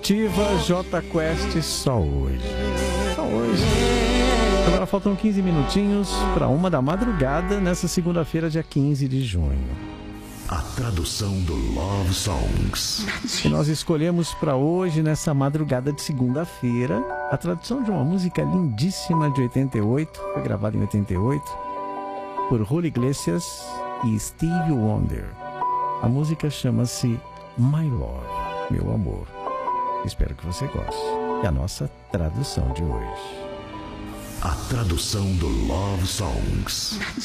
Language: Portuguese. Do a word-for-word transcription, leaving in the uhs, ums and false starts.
Ativa J Quest só hoje. Só hoje. Agora faltam quinze minutinhos para uma da madrugada nessa segunda-feira, dia quinze de junho. A tradução do Love Songs. E nós escolhemos para hoje, nessa madrugada de segunda-feira, a tradução de uma música lindíssima de oitenta e oito, foi gravada em oitenta e oito, por Julio Iglesias e Stevie Wonder. A música chama-se My Love, meu amor. Espero que você goste. É a nossa tradução de hoje. A tradução do Love Songs.